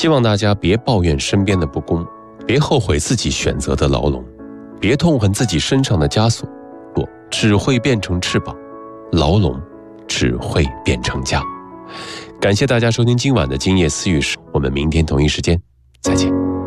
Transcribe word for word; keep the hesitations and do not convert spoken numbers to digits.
希望大家别抱怨身边的不公，别后悔自己选择的牢笼，别痛恨自己身上的枷锁，只会变成翅膀，牢笼只会变成家。感谢大家收听今晚的今夜思语时，我们明天同一时间